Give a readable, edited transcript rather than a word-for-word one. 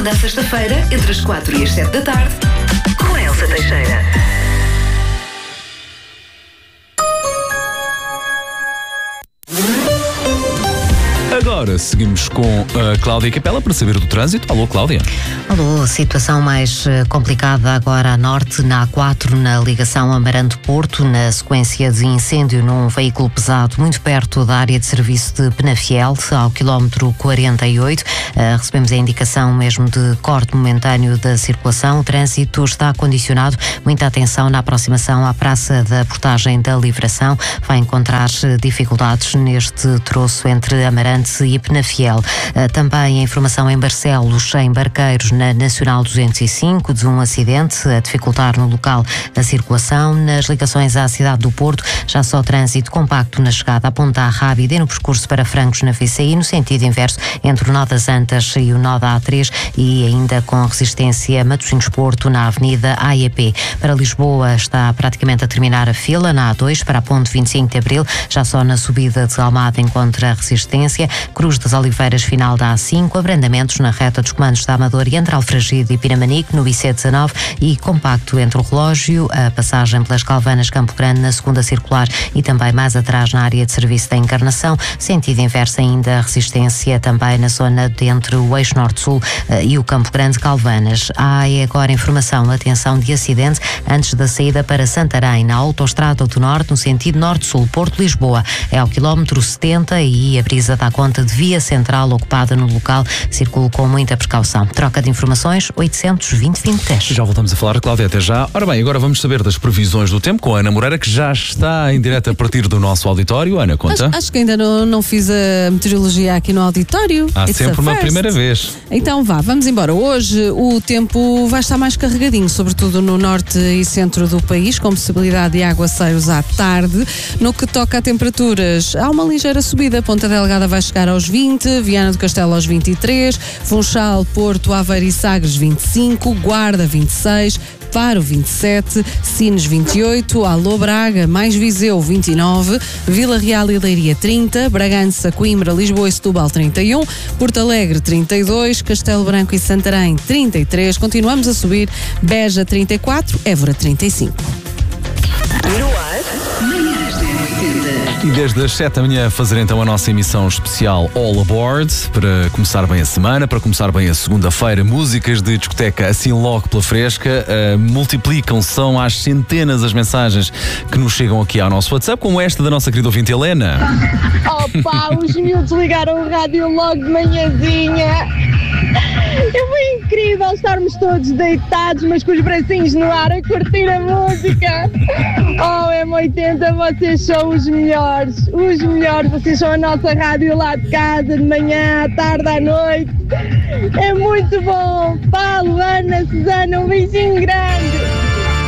segunda à sexta-feira, entre as 4 e as 7 da tarde, com a Elsa Teixeira. Agora seguimos com a Cláudia Capela para saber do trânsito. Alô, Cláudia. Alô, situação mais complicada agora a norte, na A4, na ligação Amarante-Porto, na sequência de incêndio num veículo pesado muito perto da área de serviço de Penafiel, ao quilómetro 48. Recebemos a indicação mesmo de corte momentâneo da circulação. O trânsito está condicionado. Muita atenção na aproximação à Praça da Portagem da Livração. Vai encontrar dificuldades neste troço entre Amarante e Penafiel. Também a informação em Barcelos, em Barqueiros, na Nacional 205, de um acidente a dificultar no local a circulação. Nas ligações à cidade do Porto, já só trânsito compacto na chegada à Ponta Rábida e no percurso para Francos na VCI, no sentido inverso entre o nó das Antas e o nó da A3, e ainda com resistência Matosinhos-Porto na Avenida AEP. Para Lisboa está praticamente a terminar a fila na A2 para a Ponte 25 de Abril, já só na subida de Almada encontra resistência. Cruz das Oliveiras, final da A5, abrandamentos na reta dos comandos da Amador e entre Alfragide e Piramanique no IC19, e compacto entre o Relógio, a passagem pelas Calvanas, Campo Grande na segunda circular e também mais atrás na área de serviço da Encarnação. Sentido inverso ainda resistência também na zona de entre o eixo Norte-Sul e o Campo Grande Calvanas. Há agora informação, atenção de acidente antes da saída para Santarém, na Autoestrada do Norte, no sentido Norte-Sul, Porto-Lisboa. É ao quilómetro 70 e a brisa dá conta de via central ocupada no local. Circule com muita precaução. Troca de informações 820-2010. Já voltamos a falar, Cláudia, até já. Ora bem, agora vamos saber das previsões do tempo com a Ana Moreira, que já está em direto a partir do nosso auditório. Ana, conta. Acho que ainda não fiz a meteorologia aqui no auditório. Há sempre uma primeira vez. Então vamos embora. Hoje o tempo vai estar mais carregadinho, sobretudo no norte e centro do país, com possibilidade de aguaceiros à tarde. No que toca a temperaturas, há uma ligeira subida. Ponta Delgada vai chegar aos 20, Viana do Castelo aos 23, Funchal, Porto, Aveiro e Sagres 25, Guarda 26, Faro 27, Sines 28, Alô Braga, mais Viseu 29, Vila Real e Leiria 30, Bragança, Coimbra, Lisboa e Setúbal 31, Porto Alegre 32, Castelo Branco e Santarém 33, continuamos a subir, Beja 34, Évora 35. E desde as 7 da manhã fazer então a nossa emissão especial All Aboard, para começar bem a semana, para começar bem a segunda-feira. Músicas de discoteca assim logo pela fresca, multiplicam-se, são às centenas as mensagens que nos chegam aqui ao nosso WhatsApp, como esta da nossa querida ouvinte Helena. Opa, os miúdos ligaram o rádio logo de manhãzinha. Foi incrível estarmos todos deitados, mas com os bracinhos no ar a curtir a música. Oh, M80, vocês são os melhores, vocês são a nossa rádio lá de casa, de manhã, à tarde, à noite. É muito bom. Paulo, Ana, Susana, um beijinho grande.